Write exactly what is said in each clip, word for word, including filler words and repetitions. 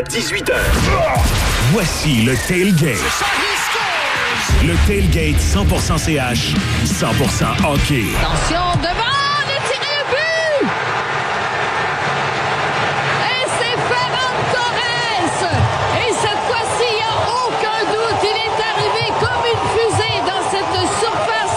dix-huit heures. Voici le Tailgate. Le Tailgate cent pour cent C H, cent pour cent hockey. Attention, devant, le tir au but! Et c'est Ferran Torres! Et cette fois-ci, il n'y a aucun doute, il est arrivé comme une fusée dans cette surface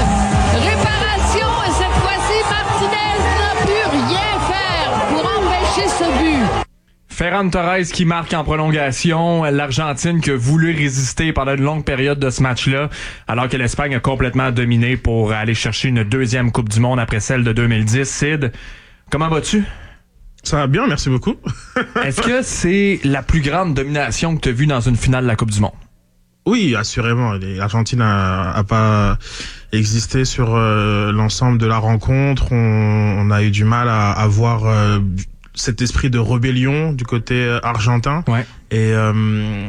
de réparation. Et cette fois-ci, Martinez n'a pu rien faire pour empêcher ce but. Ferran Torres qui marque en prolongation, l'Argentine qui a voulu résister pendant une longue période de ce match-là, alors que l'Espagne a complètement dominé pour aller chercher une deuxième Coupe du Monde après celle de deux mille dix. Sid, comment vas-tu? Ça va bien, merci beaucoup. Est-ce que c'est la plus grande domination que tu as vue dans une finale de la Coupe du Monde? Oui, assurément. L'Argentine a, a pas existé sur euh, l'ensemble de la rencontre. On, on a eu du mal à, à voir... Euh, cet esprit de rébellion du côté argentin. Ouais. Et euh,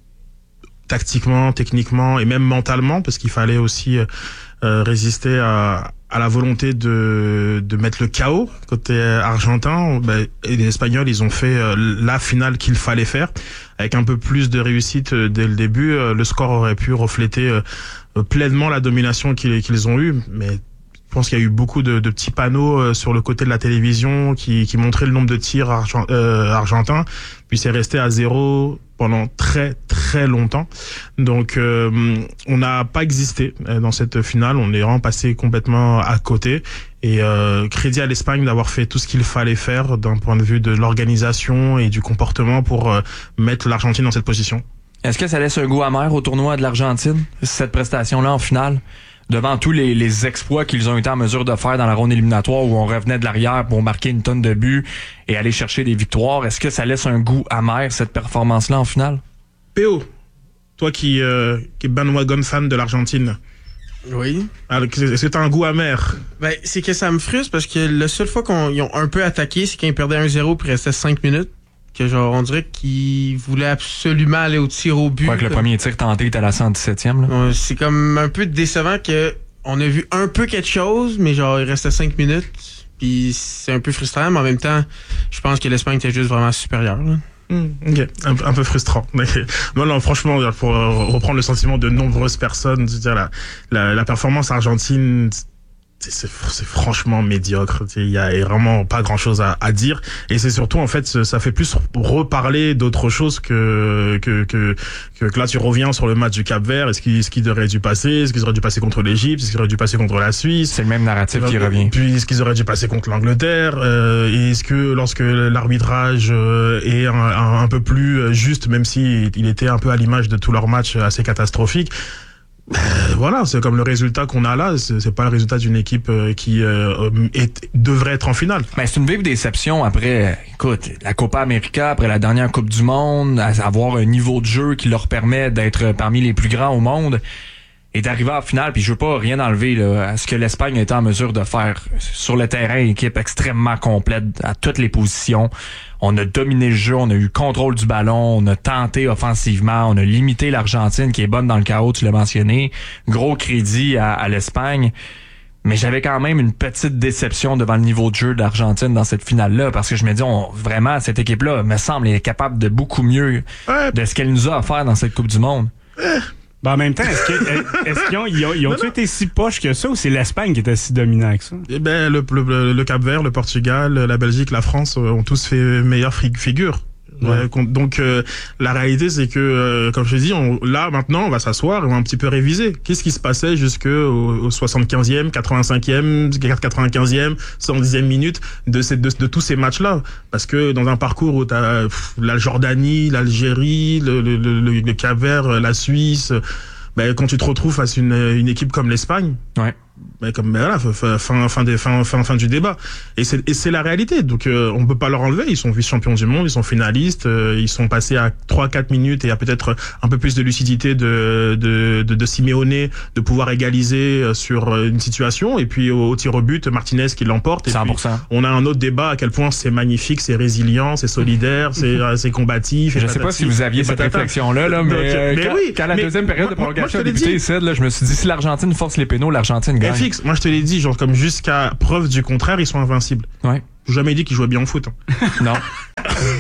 tactiquement, techniquement et même mentalement, parce qu'il fallait aussi euh, résister à, à la volonté de, de mettre le chaos côté argentin. Ben, et les Espagnols, ils ont fait euh, la finale qu'il fallait faire. Avec un peu plus de réussite euh, dès le début, euh, le score aurait pu refléter euh, pleinement la domination qu'ils, qu'ils ont eue. Mais je pense qu'il y a eu beaucoup de, de petits panneaux euh, sur le côté de la télévision qui, qui montraient le nombre de tirs argent, euh, argentins. Puis c'est resté à zéro pendant très très longtemps. Donc euh, on n'a pas existé dans cette finale. On est vraiment passé complètement à côté. Et euh, crédit à l'Espagne d'avoir fait tout ce qu'il fallait faire d'un point de vue de l'organisation et du comportement pour euh, mettre l'Argentine dans cette position. Est-ce que ça laisse un goût amer au tournoi de l'Argentine, cette prestation-là en finale? Devant tous les, les exploits qu'ils ont été en mesure de faire dans la ronde éliminatoire où on revenait de l'arrière pour marquer une tonne de buts et aller chercher des victoires, est-ce que ça laisse un goût amer, cette performance-là, en finale? P O, toi qui, euh, qui es bandwagon fan de l'Argentine. Oui. Alors, est-ce que t'as un goût amer? Ben, c'est que ça me frustre parce que la seule fois qu'ils ont un peu attaqué, c'est quand ils perdaient un zéro puis il restait cinq minutes. Que genre, on dirait qu'ils voulaient absolument aller au tir au but. Ouais, que le premier tir tenté était à la cent dix-septième. Là. Ouais, c'est comme un peu décevant que on a vu un peu quelque chose, mais genre, il restait cinq minutes. Puis c'est un peu frustrant, mais en même temps, je pense que l'Espagne était juste vraiment supérieure. Là. Mmh, ok, un, un peu frustrant. Mais, non, non, franchement, pour reprendre le sentiment de nombreuses personnes, je veux dire, la, la, la performance argentine... C'est, c'est franchement médiocre. Il y a vraiment pas grand chose à, à dire. Et c'est surtout, en fait, ça fait plus reparler d'autre chose que, que, que, que, que là, tu reviens sur le match du Cap-Vert. Est-ce qu'il, ce qu'il aurait dû passer? Est-ce qu'ils auraient dû passer contre l'Égypte? Est-ce qu'ils auraient dû passer contre la Suisse? C'est le même narratif qui revient. Puis, est-ce qu'ils auraient dû passer contre l'Angleterre? Euh, et est-ce que lorsque l'arbitrage euh, est un, un, un peu plus juste, même si il était un peu à l'image de tous leurs matchs assez catastrophiques, Ben, voilà, c'est comme le résultat qu'on a là, c'est, c'est pas le résultat d'une équipe euh, qui euh, est, devrait être en finale. Ben, c'est une vive déception après, écoute, la Copa América, après la dernière Coupe du Monde, à avoir un niveau de jeu qui leur permet d'être parmi les plus grands au monde et d'arriver en finale, puis je veux pas rien enlever là, à ce que l'Espagne a été en mesure de faire sur le terrain, une équipe extrêmement complète à toutes les positions. On a dominé le jeu, on a eu contrôle du ballon, on a tenté offensivement, on a limité l'Argentine qui est bonne dans le chaos, tu l'as mentionné. Gros crédit à, à l'Espagne. Mais j'avais quand même une petite déception devant le niveau de jeu d'Argentine dans cette finale-là, parce que je me dis, on, vraiment, cette équipe-là, me semble, est capable de beaucoup mieux ouais. de ce qu'elle nous a offert dans cette Coupe du Monde. Ouais. Ben en même temps, est-ce, que, est-ce qu'ils ont, ils ont, ils ont non, non. été si poches que ça ou c'est l'Espagne qui était si dominant que ça? Eh ben, le, le, le Cap-Vert, le Portugal, la Belgique, la France ont tous fait meilleure figure. Ouais. Euh, donc euh, la réalité c'est que euh, comme je te dis on, là maintenant on va s'asseoir et on va un petit peu réviser qu'est-ce qui se passait jusqu'au au soixante-quinzième, quatre-vingt-cinquième, quatre-vingt-quinzième, cent dixième minute de, ces, de, de tous ces matchs là, parce que dans un parcours où t'as pff, la Jordanie, l'Algérie, le, le, le, le Cap-Vert, la Suisse, ben, quand tu te retrouves face à une, une équipe comme l'Espagne, ouais. ben, comme ben, voilà, fin, fin, fin, des, fin, fin, fin du débat. Et c'est, et c'est la réalité. Donc euh, on peut pas leur enlever. Ils sont vice-champions du monde, ils sont finalistes, euh, ils sont passés à trois quatre minutes et à peut-être un peu plus de lucidité de de de, de Simeone de pouvoir égaliser sur une situation. Et puis au, au tir au but, Martinez qui l'emporte. Et cent pour cent. Puis, on a un autre débat à quel point c'est magnifique, c'est résilient, c'est solidaire, c'est c'est combatif. Je sais pas si vous aviez cette réflexion-là, là, mais, Donc, euh, mais quand, oui, quand la mais deuxième période moi, de prolongation a débuté, Ced, là, je me suis dit si l'Argentine force les pénaux, l'Argentine gagne. F X, moi je te l'ai dit, genre comme jusqu'à preuve du contraire, ils sont invincibles. Ouais. J'ai jamais dit qu'ils jouaient bien au foot. Hein. Non.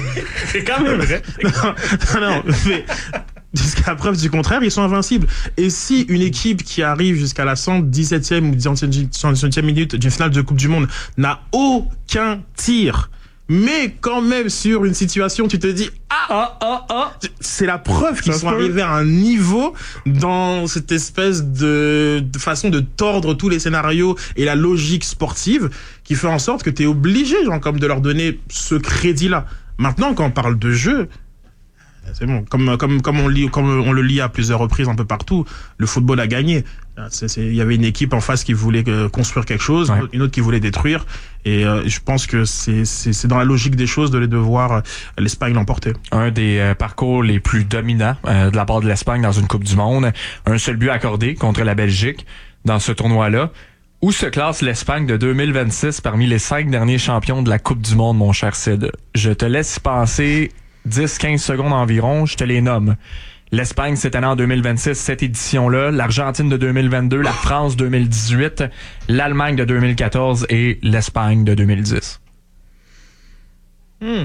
C'est quand même vrai. non, non, mais jusqu'à preuve du contraire, ils sont invincibles. Et si une équipe qui arrive jusqu'à la cent dix-septième ou cent dix-septième minute d'une finale de Coupe du Monde n'a aucun tir, mais quand même sur une situation, tu te dis ah Ah, ah, ah. c'est la preuve qu'ils Ça sont peut. arrivés à un niveau dans cette espèce de, de façon de tordre tous les scénarios et la logique sportive qui fait en sorte que tu es obligé, genre, comme de leur donner ce crédit-là. Maintenant, quand on parle de jeu, c'est bon. Comme, comme, comme on lit, comme on le lit à plusieurs reprises un peu partout, le football a gagné. C'est, c'est, il y avait une équipe en face qui voulait euh, construire quelque chose, Ouais. une autre qui voulait détruire. Et euh, je pense que c'est, c'est, c'est dans la logique des choses de les devoir euh, l'Espagne l'emporter. Un des euh, parcours les plus dominants euh, de la part de l'Espagne dans une Coupe du Monde. Un seul but accordé contre la Belgique dans ce tournoi-là. Où se classe l'Espagne de deux mille vingt-six parmi les cinq derniers champions de la Coupe du Monde, mon cher Sid? Je te laisse y penser dix à quinze secondes environ, je te les nomme. L'Espagne cette année en deux mille vingt-six, cette édition-là, l'Argentine de deux mille vingt-deux, la France deux mille dix-huit, l'Allemagne de deux mille quatorze et l'Espagne de deux mille dix. Hmm.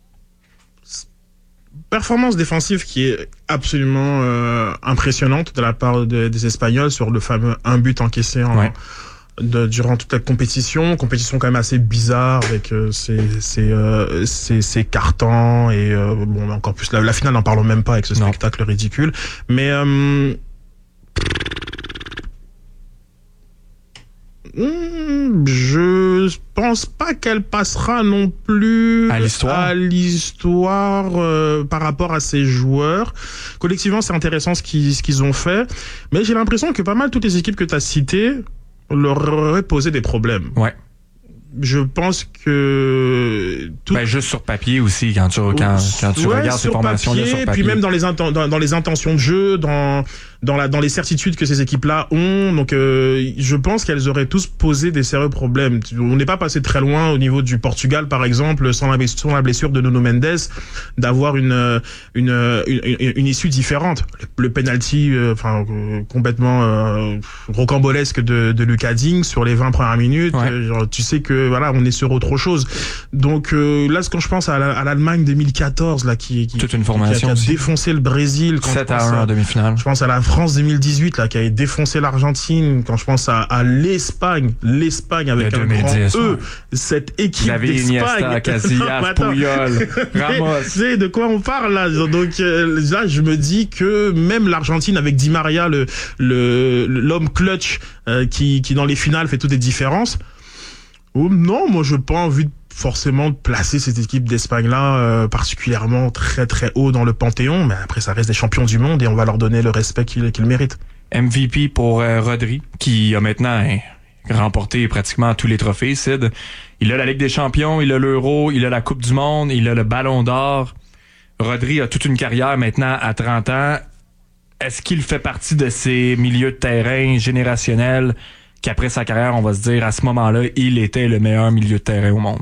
Performance défensive qui est absolument euh, impressionnante de la part de, des Espagnols sur le fameux un but encaissé en, Ouais. de, durant toute la compétition. Compétition quand même assez bizarre avec euh, ses, ses, euh, ses, ses cartons et euh, bon, encore plus la, la finale, n'en parlons même pas avec ce Non. spectacle ridicule. Mais euh, Hmm, je pense pas qu'elle passera non plus À l'histoire. à l'histoire euh, par rapport à ces joueurs. Collectivement, c'est intéressant ce qu'ils, ce qu'ils ont fait, mais j'ai l'impression que pas mal toutes les équipes que tu as citées leur auraient posé des problèmes. Ouais. Je pense que tout Ben, juste sur papier aussi, quand tu, quand, quand tu Ouais, regardes ces sur formations-là papier, sur papier. puis même dans les, inten- dans, dans les intentions de jeu, dans, dans, la, dans les certitudes que ces équipes-là ont. Donc, euh, je pense qu'elles auraient tous posé des sérieux problèmes. On n'est pas passé très loin au niveau du Portugal, par exemple, sans la blessure, sans la blessure de Nuno Mendes, d'avoir une, une, une, une, une issue différente. Le, le penalty, euh, enfin, euh, complètement euh, rocambolesque de, de Lucas Digne sur les vingt premières minutes. Ouais. Euh, genre, tu sais que voilà, on est sur autre chose. Donc euh, là, quand je pense à, la, à l'Allemagne deux mille quatorze, là, qui, qui, Toute une qui, formation qui a aussi. défoncé le Brésil, quand sept je à pense un à- en demi-finale. je pense à la France deux mille dix-huit, là, qui a défoncé l'Argentine. Quand je pense à, à l'Espagne, l'Espagne avec De un grand deux mille dix, E, ouais. cette équipe Xavi, Iniesta, d'Espagne. Non, Casillas, mais attends. Puyol, Ramos. Tu sais de quoi on parle là. Donc euh, là, je me dis que même l'Argentine avec Di Maria, le le l'homme clutch euh, qui qui dans les finales fait toutes les différences. Oh, non, moi je n'ai pas envie de, forcément de placer cette équipe d'Espagne là euh, particulièrement très très haut dans le panthéon, mais après ça reste des champions du monde et on va leur donner le respect qu'ils qu'ils méritent. M V P pour euh, Rodri, qui a maintenant hein, remporté pratiquement tous les trophées, Sid. Il a la Ligue des Champions, il a l'Euro, il a la Coupe du Monde, il a le Ballon d'Or. Rodri a toute une carrière maintenant à trente ans. Est-ce qu'il fait partie de ces milieux de terrain générationnels qu'après sa carrière, on va se dire, à ce moment-là, il était le meilleur milieu de terrain au monde?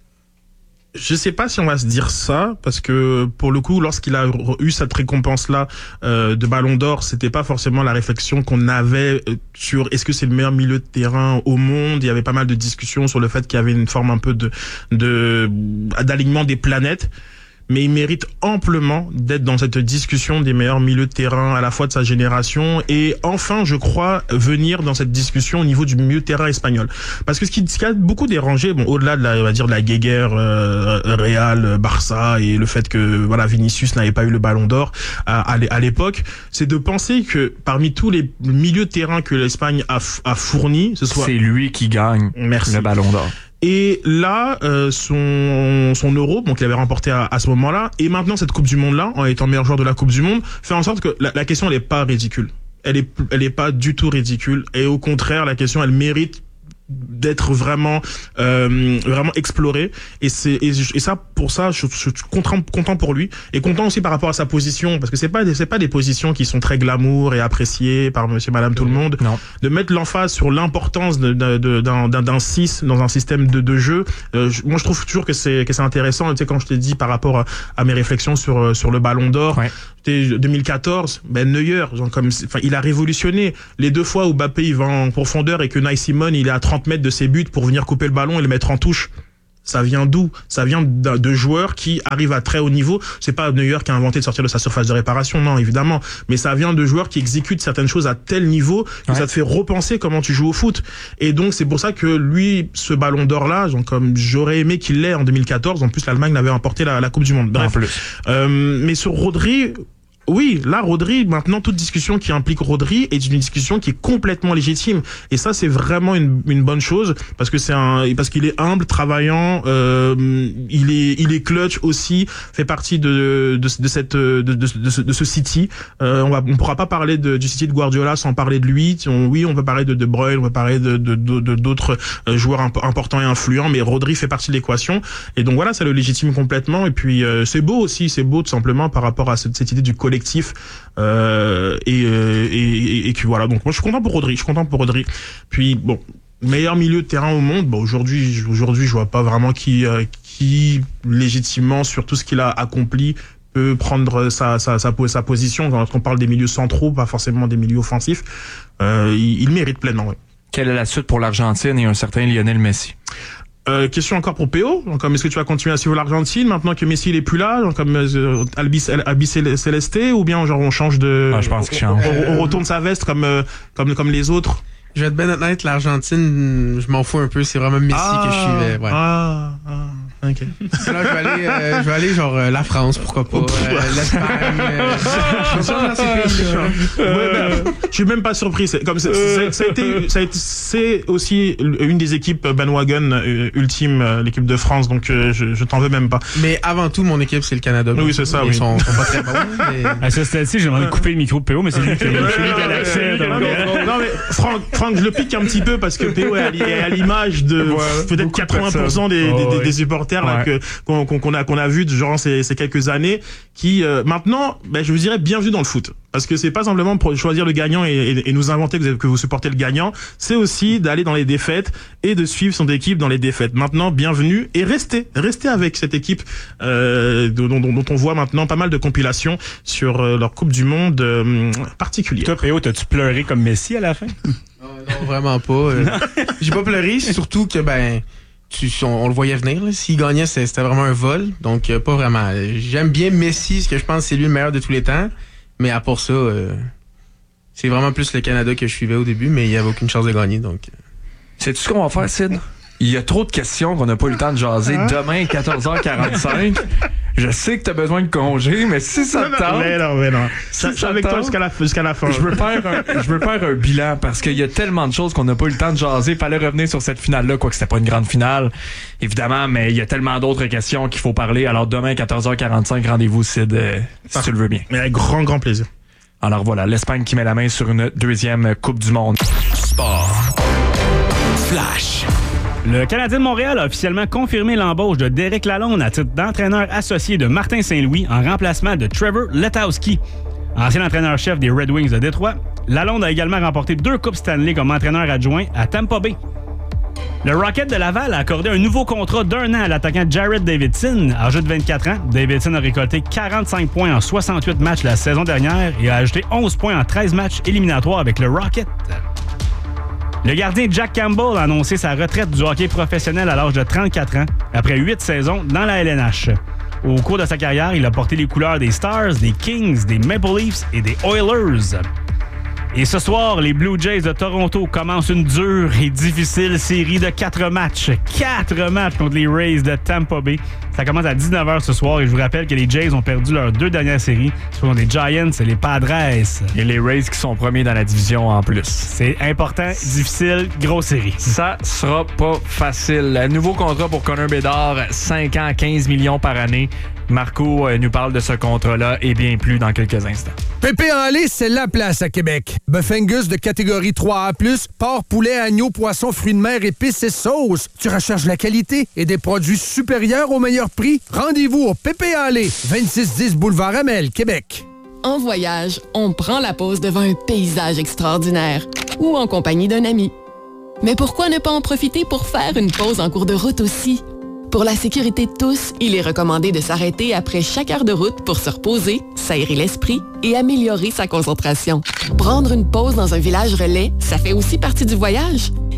Je sais pas si on va se dire ça, parce que pour le coup, lorsqu'il a eu cette récompense-là euh, de Ballon d'Or, c'était pas forcément la réflexion qu'on avait euh, sur est-ce que c'est le meilleur milieu de terrain au monde. Il y avait pas mal de discussions sur le fait qu'il y avait une forme un peu de, de d'alignement des planètes. Mais il mérite amplement d'être dans cette discussion des meilleurs milieux de terrain à la fois de sa génération et enfin, je crois, venir dans cette discussion au niveau du milieu de terrain espagnol. Parce que ce qui, ce qui a beaucoup dérangé, bon, au-delà de la, on va dire, de la guéguerre euh, Real, Barça et le fait que voilà Vinicius n'avait pas eu le Ballon d'Or à, à, à l'époque, c'est de penser que parmi tous les milieux de terrain que l'Espagne a, a fourni, ce soit C'est lui qui gagne Merci. le Ballon d'Or. Et là, euh, son son Euro, donc il avait remporté à, à ce moment-là, et maintenant cette Coupe du Monde là, en étant meilleur joueur de la Coupe du Monde, fait en sorte que la, la question elle est pas ridicule. Elle est elle est pas du tout ridicule, et au contraire la question elle mérite d'être vraiment euh, vraiment exploré et c'est et, et ça pour ça je, je suis content content pour lui et content aussi par rapport à sa position parce que c'est pas c'est pas des positions qui sont très glamour et appréciées par monsieur madame tout le monde. Non. De mettre l'emphase sur l'importance de, de, de, d'un d'un d'un six dans un système de de jeu, euh, je, moi je trouve toujours que c'est que c'est intéressant. Tu sais, quand je t'ai dit par rapport à, à mes réflexions sur sur le Ballon d'Or, Ouais. deux mille quatorze, ben Neuer, genre comme, enfin, il a révolutionné. Les deux fois où Mbappé il va en profondeur et que Nai Simone il est à trente mètres de ses buts pour venir couper le ballon et le mettre en touche. ça vient d'où? Ça vient de, de joueurs qui arrivent à très haut niveau. C'est pas Neuer qui a inventé de sortir de sa surface de réparation, non, évidemment. Mais ça vient de joueurs qui exécutent certaines choses à tel niveau que ouais. ça te fait repenser comment tu joues au foot. Et donc, c'est pour ça que lui, ce ballon d'or-là, genre, comme j'aurais aimé qu'il l'ait en deux mille quatorze. En plus, l'Allemagne l'avait remporté la, la Coupe du Monde. Bref. Euh, mais sur Rodri, oui, là, Rodri, maintenant, toute discussion qui implique Rodri est une discussion qui est complètement légitime. Et ça, c'est vraiment une, une bonne chose parce que c'est un, parce qu'il est humble, travaillant, euh, il est, il est clutch aussi, fait partie de, de, de cette, de, de, de, ce, de ce City. Euh, on va, on pourra pas parler de, du City de Guardiola sans parler de lui. On, oui, on peut parler de De Bruyne, on peut parler de, de, de, de d'autres joueurs imp- importants et influents, mais Rodri fait partie de l'équation. Et donc voilà, ça le légitime complètement. Et puis, euh, c'est beau aussi, c'est beau tout simplement par rapport à cette, cette idée du collectif. Euh, et, et, et, et que voilà, donc moi je suis content pour Rodri, je suis content pour Rodri. Puis bon, meilleur milieu de terrain au monde, bon aujourd'hui, aujourd'hui je vois pas vraiment qui, euh, qui légitimement sur tout ce qu'il a accompli peut prendre sa, sa, sa, sa position. Quand on parle des milieux centraux, pas forcément des milieux offensifs, euh, il, il mérite pleinement. Ouais. Quelle est la suite pour l'Argentine et un certain Lionel Messi? Euh, question encore pour P O. Comme est-ce que tu vas continuer à suivre l'Argentine maintenant que Messi il est plus là, genre comme euh, Albi, Albi Celeste, ou bien genre on change de, ah, je pense qu'il change. On, on retourne sa veste comme euh, comme comme les autres. Je vais être bien honnête, l'Argentine, je m'en fous un peu. C'est vraiment Messi ah, que je suivais. Ouais. Ah, ah. Ok. Là, je vais aller, euh, je vais aller genre euh, la France, pourquoi pas, euh, l'Espagne. Euh, je suis dans ces pays-là. Ouais, ben, je suis même pas surpris. C'est comme c'est, c'est, ça a été, ça a été, c'est aussi une des équipes bandwagon euh, ultime, euh, l'équipe de France. Donc euh, je, je t'en veux même pas. Mais avant tout, mon équipe c'est le Canada. Oui, c'est ça. Ils oui. sont, sont pas très bons. Mais... À ce stade-ci, j'ai demandé de couper le micro de P O, mais c'est lui qui a l'accès. Non, mais Franck, Franck, je le pique un petit peu parce que P O est à l'image de ouais, peut-être quatre-vingts pour cent des, oh, des, des, des supporters là, ouais. que, qu'on, qu'on, a, qu'on a vu durant ces, ces quelques années qui, euh, maintenant, ben, je vous dirais bienvenue dans le foot. Parce que c'est pas simplement pour choisir le gagnant et, et, et nous inventer que vous, que vous supportez le gagnant, c'est aussi d'aller dans les défaites et de suivre son équipe dans les défaites. Maintenant, bienvenue et restez, restez avec cette équipe euh, dont, dont, dont on voit maintenant pas mal de compilations sur euh, leur Coupe du Monde euh, particulière. Toi, P O, t'as-tu pleuré comme Messi à la fin? Non, non, vraiment pas. Euh, j'ai pas pleuré, surtout que ben... Tu, on, on le voyait venir. Là. S'il gagnait, c'était, c'était vraiment un vol. Donc, euh, pas vraiment. J'aime bien Messi, parce que je pense que c'est lui le meilleur de tous les temps. Mais à part ça, euh, c'est vraiment plus le Canada que je suivais au début, mais il n'y avait aucune chance de gagner. Donc, euh... sais-tu ce qu'on va faire, Sid? Il y a trop de questions qu'on n'a pas eu le temps de jaser. Demain, quatorze heures quarante-cinq. Je sais que tu as besoin de congé, mais si ça te tente... Mais non, mais non. Si je suis avec toi jusqu'à la, jusqu'à la fin. Je veux faire un, je veux faire un bilan parce qu'il y a tellement de choses qu'on n'a pas eu le temps de jaser. Il fallait revenir sur cette finale-là, quoique c'était pas une grande finale, évidemment, mais il y a tellement d'autres questions qu'il faut parler. Alors demain, quatorze heures quarante-cinq, rendez-vous, Sid, euh, si tu le veux bien. Mais avec grand, grand plaisir. Alors voilà, l'Espagne qui met la main sur une deuxième Coupe du Monde. Sport. Flash. Le Canadien de Montréal a officiellement confirmé l'embauche de Derek Lalonde à titre d'entraîneur associé de Martin Saint-Louis en remplacement de Trevor Letowski. Ancien entraîneur-chef des Red Wings de Détroit, Lalonde a également remporté deux Coupes Stanley comme entraîneur adjoint à Tampa Bay. Le Rocket de Laval a accordé un nouveau contrat d'un an à l'attaquant Jared Davidson. Âgé de vingt-quatre ans, Davidson a récolté quarante-cinq points en soixante-huit matchs la saison dernière et a ajouté onze points en treize matchs éliminatoires avec le Rocket. Le gardien Jack Campbell a annoncé sa retraite du hockey professionnel à l'âge de trente-quatre ans, après huit saisons dans la L N H. Au cours de sa carrière, il a porté les couleurs des Stars, des Kings, des Maple Leafs et des Oilers. Et ce soir, les Blue Jays de Toronto commencent une dure et difficile série de quatre matchs. Quatre matchs contre les Rays de Tampa Bay. Ça commence à dix-neuf heures ce soir et je vous rappelle que les Jays ont perdu leurs deux dernières séries. Ce sont les Giants et les Padres. Et les Rays qui sont premiers dans la division en plus. C'est important, difficile, grosse série. Ça sera pas facile. Un nouveau contrat pour Connor Bedard, cinq ans, quinze millions par année. Marco euh, nous parle de ce contrat-là et bien plus dans quelques instants. Pépé en lait, c'est la place à Québec. Bœuf Angus de catégorie trois A plus, porc, poulet, agneau, poisson, fruits de mer, épices et sauces. Tu recherches la qualité et des produits supérieurs au meilleur prix? Rendez-vous au Pépé en lait, vingt-six dix Boulevard Amel, Québec. En voyage, on prend la pause devant un paysage extraordinaire ou en compagnie d'un ami. Mais pourquoi ne pas en profiter pour faire une pause en cours de route aussi? Pour la sécurité de tous, il est recommandé de s'arrêter après chaque heure de route pour se reposer, s'aérer l'esprit et améliorer sa concentration. Prendre une pause dans un village relais, ça fait aussi partie du voyage.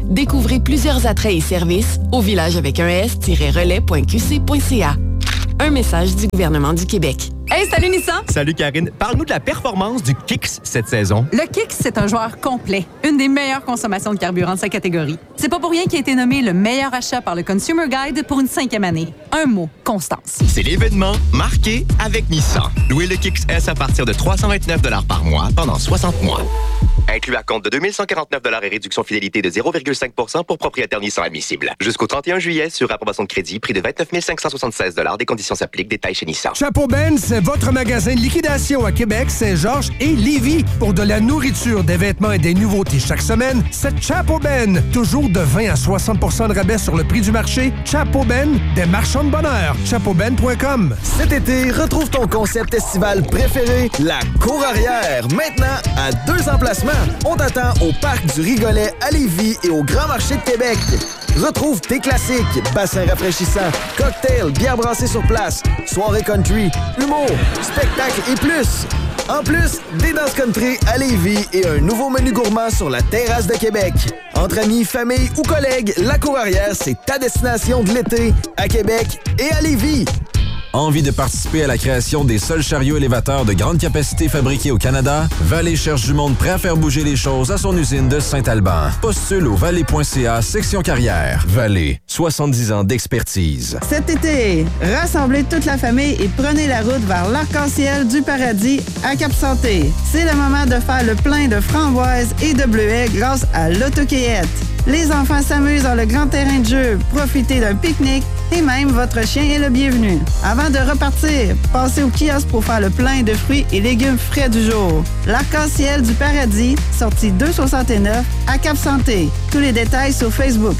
Découvrez plusieurs attraits et services au village avec un s-relais point q c point c a. Un message du gouvernement du Québec. Hey, salut Nissan! Salut Karine. Parle-nous de la performance du Kicks cette saison. Le Kicks, c'est un joueur complet. Une des meilleures consommations de carburant de sa catégorie. C'est pas pour rien qu'il a été nommé le meilleur achat par le Consumer Guide pour une cinquième année. Un mot, constance. C'est l'événement marqué avec Nissan. Louez le Kicks S à partir de trois cent vingt-neuf dollars par mois pendant soixante mois. Inclus à compte de deux mille cent quarante-neuf dollars et réduction fidélité de zéro virgule cinq pour cent pour propriétaire Nissan admissible. Jusqu'au trente et un juillet sur approbation de crédit, prix de vingt-neuf mille cinq cent soixante-seize dollars. Des conditions s'appliquent. Détails chez Nissan. Chapeau Ben, c'est votre magasin de liquidation à Québec, Saint-Georges et Lévis. Pour de la nourriture, des vêtements et des nouveautés chaque semaine, c'est Chapeau Ben. Toujours de vingt à soixante pour cent de rabais sur le prix du marché. Chapeau Ben, des marchands de bonheur. chapeau ben point com. Cet été, retrouve ton concept estival préféré, la Cour Arrière. Maintenant, à deux emplacements. On t'attend au Parc du Rigolet à Lévis et au Grand Marché de Québec. Retrouve tes classiques, bassins rafraîchissants, cocktails, bières brassées sur place, soirée country, humour, spectacles et plus. En plus, des danses country à Lévis et un nouveau menu gourmand sur la terrasse de Québec. Entre amis, famille ou collègues, la Cour Arrière, c'est ta destination de l'été à Québec et à Lévis. Envie de participer à la création des seuls chariots élévateurs de grande capacité fabriqués au Canada? Vallée cherche du monde prêt à faire bouger les choses à son usine de Saint-Alban. Postule au vallée point c a section carrière. Vallée, soixante-dix ans d'expertise. Cet été, rassemblez toute la famille et prenez la route vers l'arc-en-ciel du paradis à Cap-Santé. C'est le moment de faire le plein de framboises et de bleuets grâce à l'autocueillette. Les enfants s'amusent dans le grand terrain de jeu, profitez d'un pique-nique et même votre chien est le bienvenu. Avant de repartir, passez au kiosque pour faire le plein de fruits et légumes frais du jour. L'arc-en-ciel du paradis, sortie deux cent soixante-neuf à Cap-Santé. Tous les détails sur Facebook.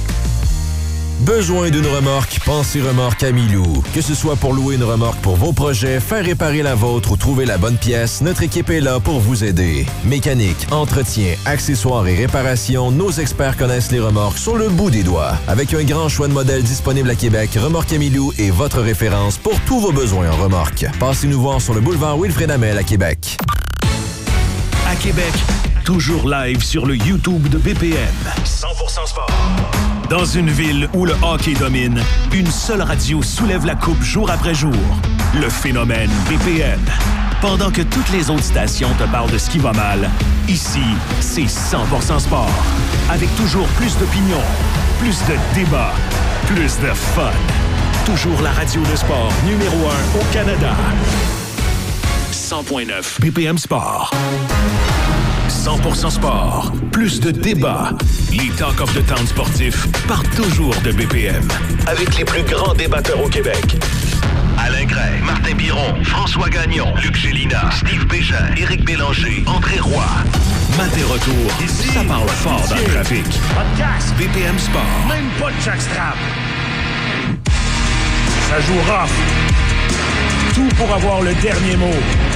Besoin d'une remorque? Pensez Remorque Amilou. Que ce soit pour louer une remorque pour vos projets, faire réparer la vôtre ou trouver la bonne pièce, notre équipe est là pour vous aider. Mécanique, entretien, accessoires et réparation, nos experts connaissent les remorques sur le bout des doigts. Avec un grand choix de modèles disponibles à Québec, Remorque Amilou est votre référence pour tous vos besoins en remorque. Passez-nous voir sur le boulevard Wilfrid Hamel à Québec. À Québec, toujours live sur le YouTube de B P M. cent pour cent sport. Dans une ville où le hockey domine, une seule radio soulève la coupe jour après jour. Le phénomène B P M. Pendant que toutes les autres stations te parlent de ce qui va mal, ici, c'est cent pour cent sport. Avec toujours plus d'opinions, plus de débats, plus de fun. Toujours la radio de sport numéro un au Canada. cent point neuf B P M Sport. cent pour cent sport. Plus de débats. Les Talk of the Town sportifs partent toujours de B P M. Avec les plus grands débatteurs au Québec. Alain Gray, Martin Biron, François Gagnon, Luc Gélina, Steve Bégin, Éric Bélanger, André Roy. Maté retour, ici, ça parle fort dans le trafic. Podcast B P M Sport. Même pas de jackstrap. Ça joue rough. Tout pour avoir le dernier mot.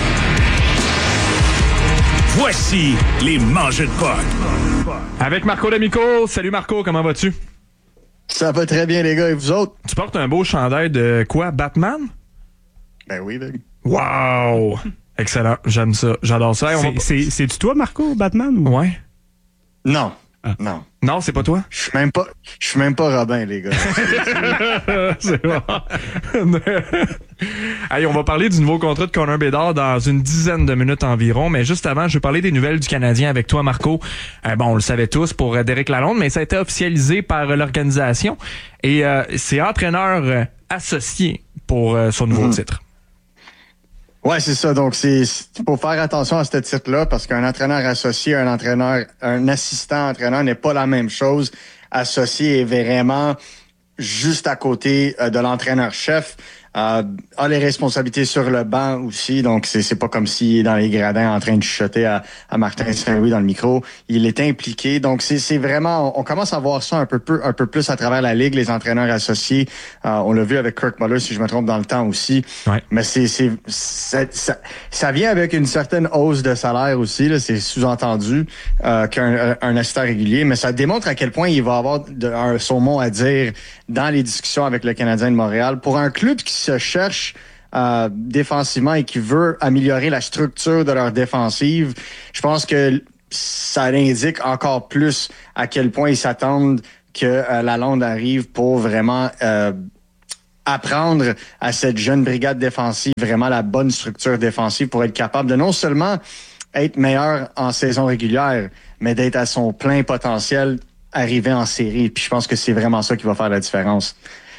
Voici les mangeux de potes. Avec Marco D'Amico. Salut Marco, comment vas-tu? Ça va très bien les gars, et vous autres? Tu portes un beau chandail de quoi, Batman? Ben oui, ben. Wow! Excellent, j'aime ça, j'adore ça. C'est, va... c'est, c'est-tu toi, Marco, Batman? Ou... Ouais. Non. Ah. Non. Non, c'est pas toi? Je suis même pas, je suis même pas Robin, les gars. C'est bon. Allez, on va parler du nouveau contrat de Connor Bedard dans une dizaine de minutes environ, mais juste avant, je vais parler des nouvelles du Canadien avec toi, Marco. Euh, bon, on le savait tous pour euh, Derek Lalonde, mais ça a été officialisé par euh, l'organisation et euh, c'est entraîneur euh, associé pour euh, son nouveau mmh. titre. Ouais, c'est ça. Donc, c'est, il faut faire attention à ce titre-là parce qu'un entraîneur associé, un entraîneur, un assistant entraîneur n'est pas la même chose. Associé est vraiment juste à côté de l'entraîneur-chef. Euh, a les responsabilités sur le banc aussi, donc c'est c'est pas comme s'il est dans les gradins en train de chuchoter à, à Martin Saint-Louis dans le micro. Il est impliqué, donc c'est c'est vraiment, on commence à voir ça un peu peu un peu plus à travers la ligue, les entraîneurs associés. Euh, on l'a vu avec Kirk Muller, si je me trompe dans le temps aussi. Ouais. Mais c'est c'est ça, ça ça vient avec une certaine hausse de salaire aussi, là, c'est sous-entendu euh, qu'un un assistant régulier, mais ça démontre à quel point il va avoir de, un, son mot à dire dans les discussions avec le Canadien de Montréal pour un club qui se cherche euh, défensivement et qui veut améliorer la structure de leur défensive. Je pense que ça indique encore plus à quel point ils s'attendent que euh, Lalonde arrive pour vraiment euh, apprendre à cette jeune brigade défensive vraiment la bonne structure défensive pour être capable de non seulement être meilleur en saison régulière, mais d'être à son plein potentiel arrivé en série. Puis je pense que c'est vraiment ça qui va faire la différence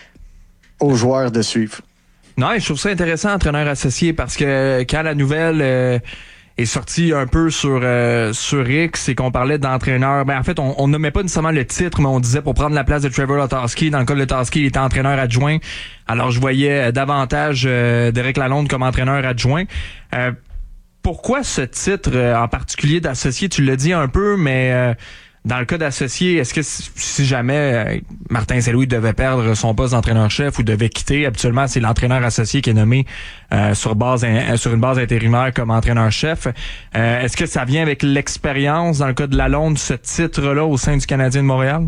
aux joueurs de suivre. Non, je trouve ça intéressant, entraîneur associé, parce que quand la nouvelle euh, est sortie un peu sur euh, sur X et qu'on parlait d'entraîneur, ben en fait, on, on nommait pas nécessairement le titre, mais on disait pour prendre la place de Trevor Letowski. Dans le cas de Letowski, il était entraîneur adjoint. Alors, je voyais davantage euh, Derek Lalonde comme entraîneur adjoint. Euh, pourquoi ce titre euh, en particulier d'associé? Tu l'as dit un peu, mais... Euh, Dans le cas d'associé, est-ce que si jamais euh, Martin Saint-Louis devait perdre son poste d'entraîneur-chef ou devait quitter, habituellement c'est l'entraîneur associé qui est nommé euh, sur base in, sur une base intérimaire comme entraîneur-chef. Euh, est-ce que ça vient avec l'expérience, dans le cas de Lalonde, ce titre-là au sein du Canadien de Montréal?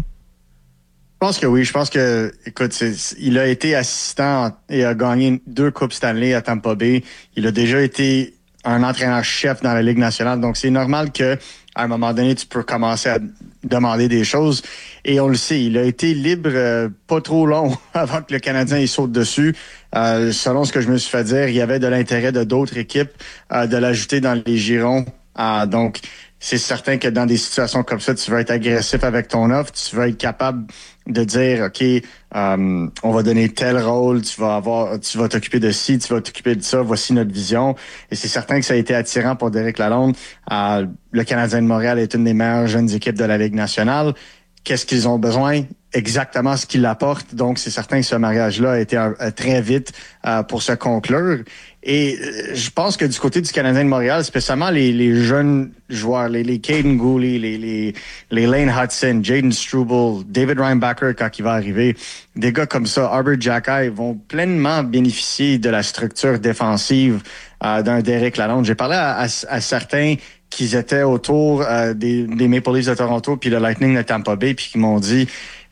Je pense que oui. Je pense que, écoute, c'est, il a été assistant et a gagné deux Coupes Stanley à Tampa Bay. Il a déjà été un entraîneur-chef dans la Ligue nationale. Donc, c'est normal que à un moment donné, tu peux commencer à demander des choses. Et on le sait, il a été libre euh, pas trop long avant que le Canadien il saute dessus. Euh, selon ce que je me suis fait dire, il y avait de l'intérêt de d'autres équipes euh, de l'ajouter dans les girons. Euh, donc, c'est certain que dans des situations comme ça, tu vas être agressif avec ton offre. Tu vas être capable de dire, OK, euh, on va donner tel rôle, tu vas avoir, tu vas t'occuper de ci, tu vas t'occuper de ça, voici notre vision. Et c'est certain que ça a été attirant pour Derek Lalonde. Euh, le Canadien de Montréal est une des meilleures jeunes équipes de la Ligue nationale. Qu'est-ce qu'ils ont besoin? Exactement ce qu'il apporte. Donc, c'est certain que ce mariage-là a été un, un, très vite euh, pour se conclure. Et euh, je pense que du côté du Canadien de Montréal, spécialement les, les jeunes joueurs, les, les Caden Gooley, les, les, les Lane Hudson, Jaden Struble, David Reinbacher quand il va arriver, des gars comme ça, Arbor Xhekaj, vont pleinement bénéficier de la structure défensive euh, d'un Derek Lalonde. J'ai parlé à, à, à certains qui étaient autour euh, des, des Maple Leafs de Toronto puis le Lightning de Tampa Bay puis qui m'ont dit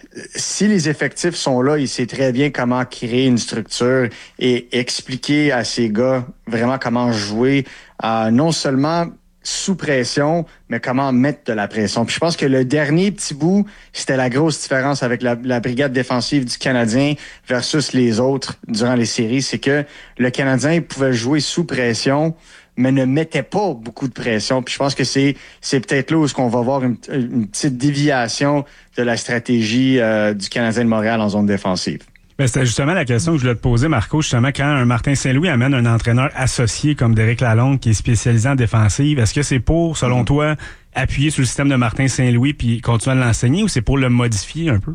si les effectifs sont là, il sait très bien comment créer une structure et expliquer à ces gars vraiment comment jouer euh, non seulement sous pression, mais comment mettre de la pression. Puis je pense que le dernier petit bout, c'était la grosse différence avec la, la brigade défensive du Canadien versus les autres durant les séries, c'est que le Canadien pouvait jouer sous pression, mais ne mettait pas beaucoup de pression. Puis je pense que c'est c'est peut-être là où est-ce qu'on va voir une, une petite déviation de la stratégie euh, du Canadien de Montréal en zone défensive. Ben, c'était justement la question que je voulais te poser, Marco. Justement, quand un Martin Saint-Louis amène un entraîneur associé comme Derek Lalonde qui est spécialisé en défensive, est-ce que c'est pour, selon mm-hmm. toi, appuyer sur le système de Martin Saint-Louis puis continuer à l'enseigner ou c'est pour le modifier un peu?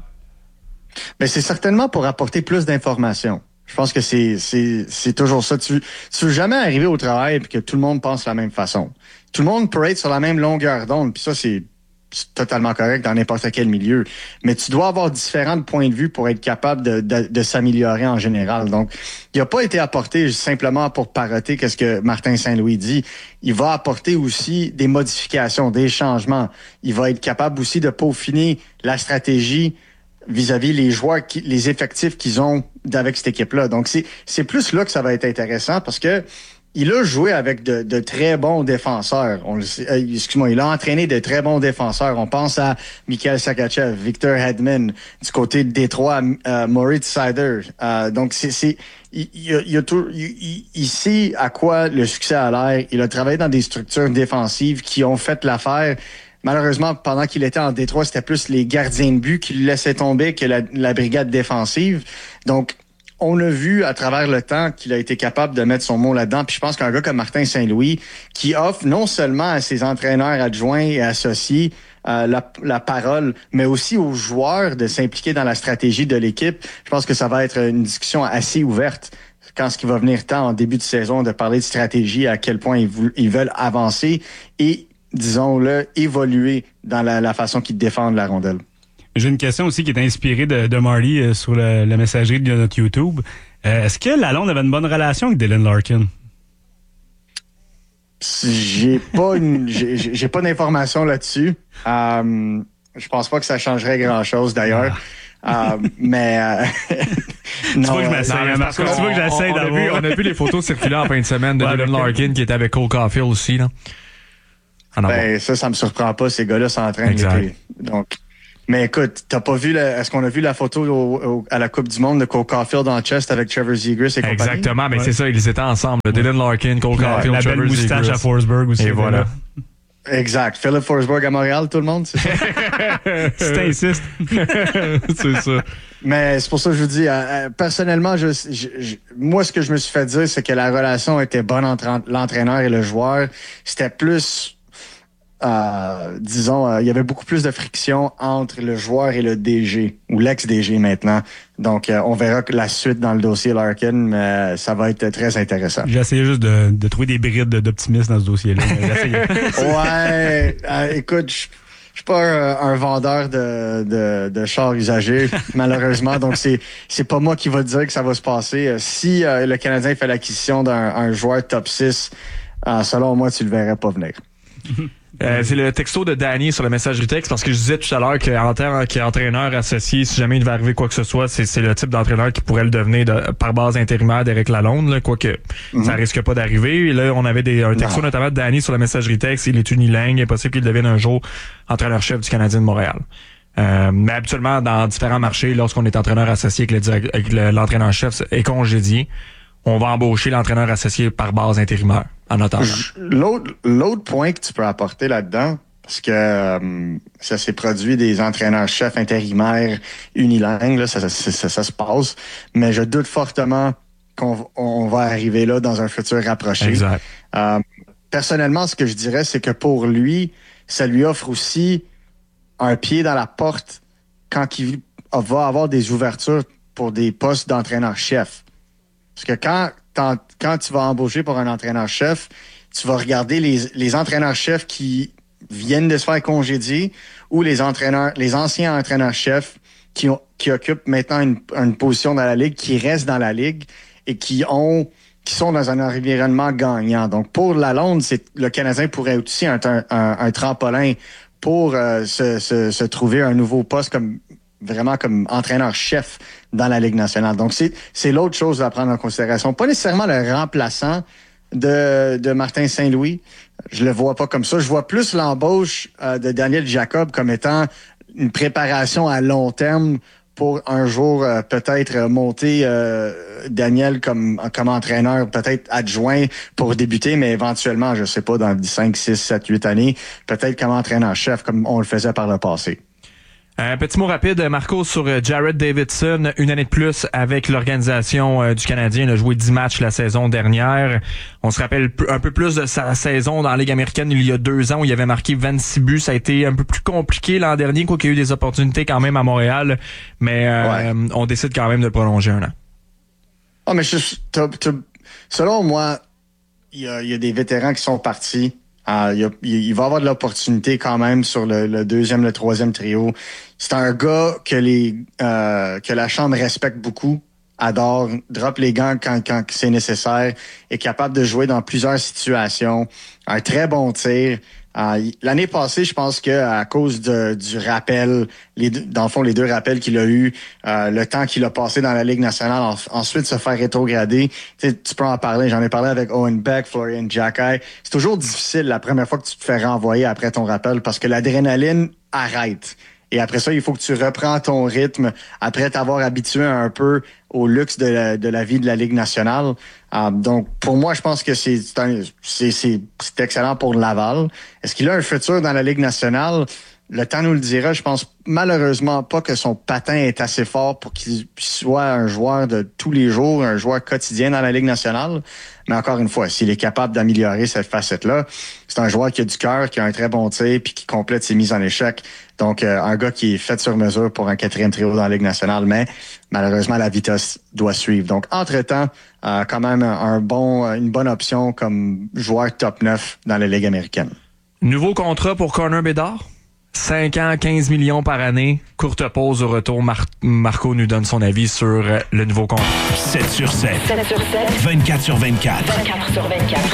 Ben, c'est certainement pour apporter plus d'informations. Je pense que c'est c'est c'est toujours ça. Tu tu veux jamais arriver au travail et que tout le monde pense de la même façon. Tout le monde peut être sur la même longueur d'onde, puis ça c'est c'est totalement correct dans n'importe quel milieu. Mais tu dois avoir différents points de vue pour être capable de, de, de s'améliorer en général. Donc, il n'a pas été apporté simplement pour parroter qu'est-ce que Martin Saint-Louis dit. Il va apporter aussi des modifications, des changements. Il va être capable aussi de peaufiner la stratégie vis-à-vis les joueurs, qui, les effectifs qu'ils ont avec cette équipe-là. Donc, c'est c'est plus là que ça va être intéressant parce que il a joué avec de, de très bons défenseurs. On le sait, euh, excuse-moi, il a entraîné de très bons défenseurs. On pense à Mikhail Sergachev, Victor Hedman, du côté de Détroit, euh, Moritz Seider. Euh, donc, c'est, c'est, il, il, il, a tout, il, il sait à quoi le succès a l'air. Il a travaillé dans des structures défensives qui ont fait l'affaire. Malheureusement, pendant qu'il était en Détroit, c'était plus les gardiens de but qui le laissaient tomber que la, la brigade défensive. Donc, on a vu à travers le temps qu'il a été capable de mettre son mot là-dedans. Puis je pense qu'un gars comme Martin Saint-Louis, qui offre non seulement à ses entraîneurs adjoints et associés euh, la, la parole, mais aussi aux joueurs de s'impliquer dans la stratégie de l'équipe, je pense que ça va être une discussion assez ouverte quand ce qui va venir temps en début de saison de parler de stratégie, à quel point ils, vou- ils veulent avancer et, disons-le, évoluer dans la, la façon qu'ils défendent la rondelle. J'ai une question aussi qui est inspirée de, de Marty euh, sur le, la messagerie de notre YouTube. Euh, est-ce que Lalonde avait une bonne relation avec Dylan Larkin? J'ai pas une, j'ai, j'ai pas d'informations là-dessus. Euh, je pense pas que ça changerait grand-chose d'ailleurs. Ah. Euh, mais euh, non, tu vois que je m'essaye, euh, Marco, tu vois que j'essaie d'avoir. On a vu les photos circuler en fin de semaine de ouais, Dylan Larkin qui était avec Cole Caulfield aussi là. Ben, ça, ça me surprend pas. Ces gars-là s'entraînent l'été. Donc, mais écoute, t'as pas vu, la, est-ce qu'on a vu la photo au, au, à la Coupe du Monde de Cole Caulfield en chest avec Trevor Zegras et compagnie? Exactement, mais ouais. c'est ça, ils étaient ensemble. Ouais. Dylan Larkin, Cole Caulfield, la Trevor belle moustache Zegras. à Forsberg aussi. Et voilà. Exact. Philip Forsberg à Montréal, tout le monde, c'est ça? Si t'insistes. C'est ça. Mais c'est pour ça que je vous dis, euh, personnellement, je, je, je, moi, ce que je me suis fait dire, c'est que la relation était bonne entre l'entraîneur et le joueur. C'était plus... Euh, disons, euh, il y avait beaucoup plus de friction entre le joueur et le D G, ou l'ex-D G maintenant. Donc, euh, on verra la suite dans le dossier Larkin, mais ça va être très intéressant. J'ai essayé juste de, de trouver des brides d'optimisme dans ce dossier-là. ouais, euh, écoute, je je suis pas un, un vendeur de, de, de chars usagés, malheureusement. Donc, c'est c'est pas moi qui va dire que ça va se passer. Si euh, le Canadien fait l'acquisition d'un un joueur top six, euh, selon moi, tu le verrais pas venir. Euh, c'est le texto de Danny sur la messagerie texte parce que je disais tout à l'heure qu'en tant qu'entraîneur associé, si jamais il devait arriver quoi que ce soit, c'est, c'est le type d'entraîneur qui pourrait le devenir de, par base intérimaire d'Éric Lalonde, là, quoique mm-hmm. ça risque pas d'arriver. Et là, on avait des, un texto non. notamment de Danny sur la messagerie texte. Il est unilingue, il est possible qu'il devienne un jour entraîneur-chef du Canadien de Montréal. Euh, mais habituellement, dans différents marchés, lorsqu'on est entraîneur associé avec, le direct, avec le, l'entraîneur-chef est congédié, on va embaucher l'entraîneur associé par base intérimaire. En attendant. L'autre, l'autre point que tu peux apporter là-dedans, parce que euh, ça s'est produit des entraîneurs-chefs intérimaires unilingues, là, ça, ça, ça, ça se passe, mais je doute fortement qu'on on va arriver là dans un futur rapproché. Exact. Euh, personnellement, ce que je dirais, c'est que pour lui, ça lui offre aussi un pied dans la porte quand il va avoir des ouvertures pour des postes d'entraîneur-chef. Parce que quand quand tu vas embaucher pour un entraîneur-chef, tu vas regarder les, les entraîneurs-chefs qui viennent de se faire congédier ou les entraîneurs, les anciens entraîneurs-chefs qui, ont, qui occupent maintenant une, une position dans la Ligue, qui restent dans la Ligue et qui ont qui sont dans un environnement gagnant. Donc, pour Lalonde, c'est, le Canadien pourrait aussi être un, un, un tremplin pour euh, se, se, se trouver un nouveau poste comme vraiment comme entraîneur-chef dans la Ligue nationale. Donc, c'est, c'est l'autre chose à prendre en considération. Pas nécessairement le remplaçant de, de Martin Saint-Louis. Je le vois pas comme ça. Je vois plus l'embauche euh, de Daniel Jacob comme étant une préparation à long terme pour un jour euh, peut-être monter euh, Daniel comme, comme entraîneur, peut-être adjoint pour débuter, mais éventuellement, je sais pas, dans cinq, six, sept, huit années, peut-être comme entraîneur-chef, comme on le faisait par le passé. Un petit mot rapide, Marco, sur Jared Davidson. Une année de plus avec l'organisation euh, du Canadien. Il a joué dix matchs la saison dernière. On se rappelle un peu plus de sa saison dans la Ligue américaine il y a deux ans où il avait marqué vingt-six buts. Ça a été un peu plus compliqué l'an dernier, quoi qu'il y a eu des opportunités quand même à Montréal. Mais euh, ouais. on décide quand même de le prolonger un an. Ah, mais je, t'as, t'as, selon moi, il y a, y a des vétérans qui sont partis. Uh, il, a, il va avoir de l'opportunité quand même sur le, le deuxième, le troisième trio. C'est un gars que les euh, que la Chambre respecte beaucoup, adore, drop les gants quand, quand c'est nécessaire, est capable de jouer dans plusieurs situations. Un très bon tir. Uh, l'année passée, je pense que à cause de, du rappel, les deux, dans le fond, les deux rappels qu'il a eu, euh, le temps qu'il a passé dans la Ligue nationale, en, ensuite se faire rétrograder, tu peux en parler. J'en ai parlé avec Owen Beck, Florian Jacquet. C'est toujours difficile la première fois que tu te fais renvoyer après ton rappel parce que l'adrénaline arrête. Et après ça, il faut que tu reprends ton rythme après t'avoir habitué un peu au luxe de la, de la vie de la Ligue nationale. Euh, donc, pour moi, je pense que c'est, c'est, un, c'est, c'est, c'est excellent pour Laval. Est-ce qu'il a un futur dans la Ligue nationale? Le temps nous le dira. Je pense malheureusement pas que son patin est assez fort pour qu'il soit un joueur de tous les jours, un joueur quotidien dans la Ligue nationale. Mais encore une fois, s'il est capable d'améliorer cette facette-là, c'est un joueur qui a du cœur, qui a un très bon tir puis qui complète ses mises en échec. Donc, euh, un gars qui est fait sur mesure pour un quatrième trio dans la Ligue nationale, mais malheureusement, la vitesse doit suivre. Donc, entre-temps, euh, quand même un bon, une bonne option comme joueur top neuf dans la Ligue américaine. Nouveau contrat pour Connor Bedard? cinq ans, quinze millions par année. Courte pause au retour. Mar- Marco nous donne son avis sur euh, le nouveau contrat. sept sur sept. sept sur sept. vingt-quatre sur vingt-quatre. vingt-quatre sur vingt-quatre.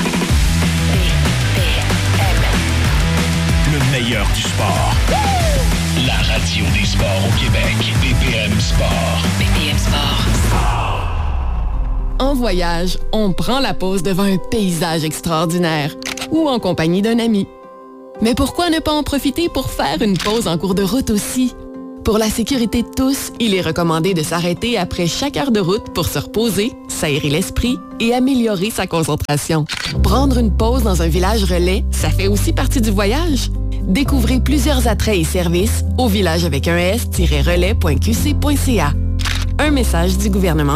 Le meilleur du sport. La radio des sports au Québec. B P M Sport. B P M Sport. En voyage, on prend la pause devant un paysage extraordinaire ou en compagnie d'un ami. Mais pourquoi ne pas en profiter pour faire une pause en cours de route aussi? Pour la sécurité de tous, il est recommandé de s'arrêter après chaque heure de route pour se reposer, s'aérer l'esprit et améliorer sa concentration. Prendre une pause dans un village relais, ça fait aussi partie du voyage. Découvrez plusieurs attraits et services au village avec un s-relais point q c point c a. Un message du gouvernement